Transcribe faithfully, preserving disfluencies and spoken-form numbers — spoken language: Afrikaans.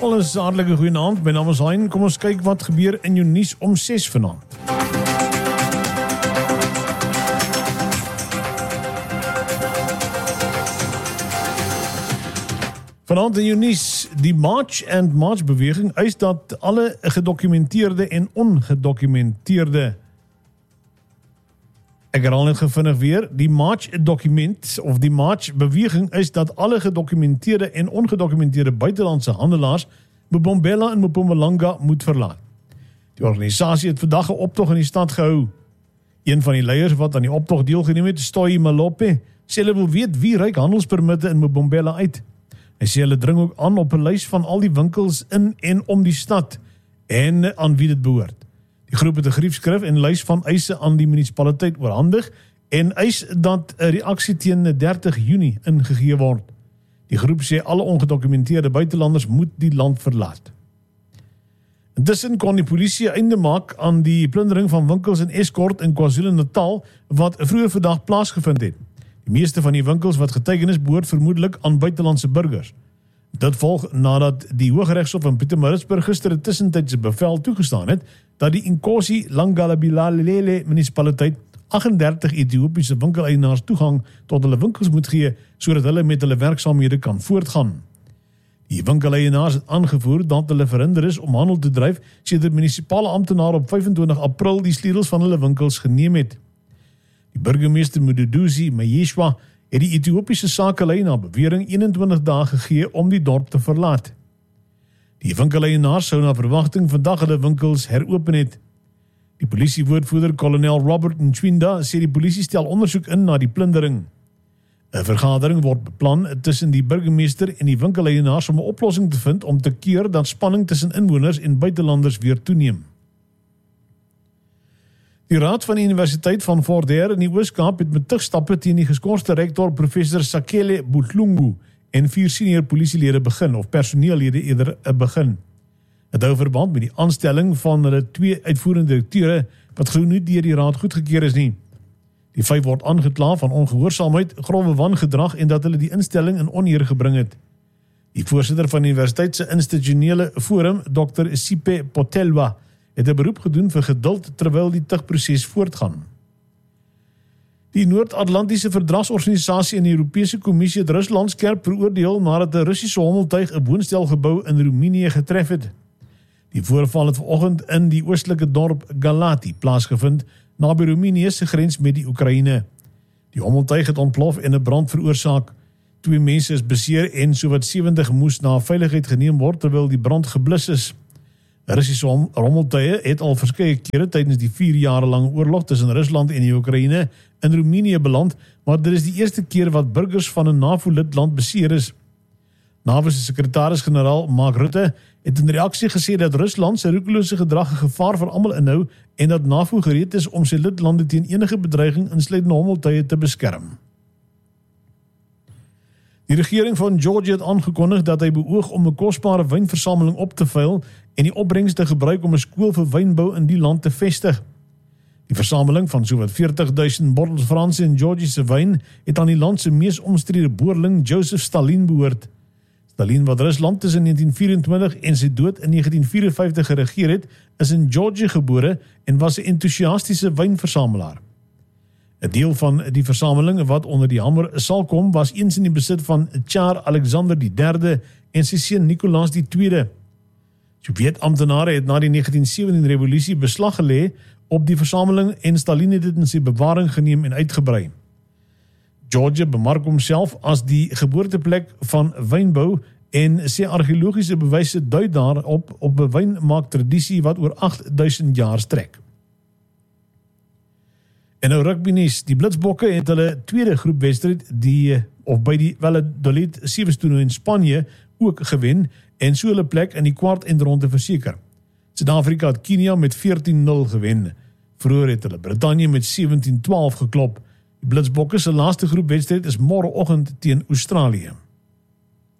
Alles hartlike goeienaand, my naam is Hein. Kom ons kyk wat gebeur in jou nuus om ses vanaand. Vanaand in jou nuus, die March and March beweging eis dat alle gedokumenteerde en ongedokumenteerde Ek herhaal net gevindig weer, die March dokument of die March beweging is dat alle gedokumenteerde en ongedokumenteerde buitelandse handelaars Mbombela en Mpumalanga moet verlaat. Die organisasie het vandag 'n optog in die stad gehou. Een van die leiers wat aan die optog deelgeneem het, Stoyi Malope, sê hulle wil weet wie reik handelspermitte in Mbombela uit. Hy sê hulle dring ook aan op 'n lys van al die winkels in en om die stad en aan wie dit behoort. Die groep het 'n griefskrif en lys van eise aan die munisipaliteit oorhandig en eis dat 'n reaksie teen dertig Junie ingegee word. Die groep sê alle ongedokumenteerde buitelanders moet die land verlaat. Intussen kon die polisie einde maak aan die plundering van winkels in Escort in KwaZulu-Natal wat vroeër vandag plaasgevind het. Die meeste van die winkels wat getuigen is behoort vermoedelik aan buitelandse burgers. Dit volg nadat die Hooggeregshof in Pietermaritzburg gister 'n tussentydse bevel toegestaan het dat die Inkosi Langalabilalele munisipaliteit agt en dertig Ethiopiese winkeleienaars toegang tot hulle winkels moet gee sodat hulle met hulle werksaamhede kan voortgaan. Die winkeleienaars het aangevoer dat hulle verhinder is om handel te dryf sedert munisipale amptenare op vyf en twintig April die sleutels van hulle winkels geneem het. Die burgemeester Mduduzi Mayeshwa het die Ethiopiese sakelei na bewering een en twintig dae gegee om die dorp te verlaat. Die winkeleienaars sou na verwagting vandag hulle winkels heropen het. Die polisiewoordvoerder kolonel Robert Ntwinda sê die polisie stel ondersoek in na die plundering. 'n Vergadering word beplan tussen die burgemeester en die winkeleienaars om 'n oplossing te vind om te keer dat spanning tussen inwoners en buitelanders weer toeneem. Die Raad van die Universiteit van Fort Hare in die Oos-Kaap het met tugstappe teen die geskorste rektor professor Sakele Buhlungu en vier senior polisielede begin of personeellede eerder 'n begin. Dit hou verband met die aanstelling van hulle twee uitvoerende direkteure wat glo nie deur die raad goedgekeur is nie. Die vyf word aangekla van ongehoorsaamheid, grove wangedrag en dat hulle die instelling in oneer gebring het. Die voorsitter van die universiteit se institusionele forum, dokter Sipe Potelwa, het 'n beroep gedoen vir geduld terwyl die tugproses voortgaan. Die Noord-Atlantiese Verdragsorganisasie en die Europese Kommissie het Rusland skerp veroordeel nadat 'n Russiese hommeltuig 'n woonstelgebou in Roemenië getref het. Die voorval het vanoggend in die oostelike dorp Galati plaasgevind, naby Roemenië se grens met die Oekraïne. Die hommeltuig het ontplof en 'n brand veroorsaak. Twee mense is beseer en sowat sewentig moes na veiligheid geneem word terwyl die brand geblus is. Russiese hommeltuie het al verskeie kere tydens die vier jare lange oorlog tussen Rusland en die Oekraïne in Roemenië beland, maar dit is die eerste keer wat burgers van 'n NAVO-lidland beseer is. NAVO se sekretaris-generaal Mark Rutte het in reaksie gesê dat Rusland se roekelose gedrag 'n gevaar vir almal inhou en dat NAVO gereed is om sy lidlande teen enige bedreiging insluitende hommeltuie te beskerm. Die regering van Georgia het aangekondig dat hy beoog om 'n kosbare wynversameling op te veil en die opbrengs te gebruik om 'n skool vir wynbou in die land te vestig. Die versameling van sowat veertig duisend bottels Franse en Georgiese wyn het aan die land se mees omstrede boerling Joseph Stalin behoort. Stalin wat Rusland tussen negentien vyf-en-twintig en sy dood in negentien vyf en vyftig geregeer het, is in Georgia gebore en was 'n entoesiastiese wynversamelaar. 'n Deel van die versameling wat onder die hamer sal kom, was eens in die besit van Tsar Alexander die derde en sy seun Nicolaas die tweede. Sowjet-amptenare het na die negentien sewentien revolusie beslag gelê op die versameling en Stalin het dit in sy bewaring geneem en uitgebrei. Georgia bemark homself as die geboorteplek van wynbou en sê argeologiese bewyse dui daarop op 'n wynmaaktradisie wat oor agt duisend jaar strek. En nou rugbynuus, die Blitsbokke het hulle tweede groepwedstryd die of by die Valladolid Sevens toernooi in Spanje ook gewen en so hulle plek in die kwart eindronde verseker. Suid-Afrika het Kenia met veertien nul gewen. Vroeër het hulle Brittanje met sewentien twaalf geklop. Die Blitsbokke se laaste groepwedstryd is môreoggend teen Australië.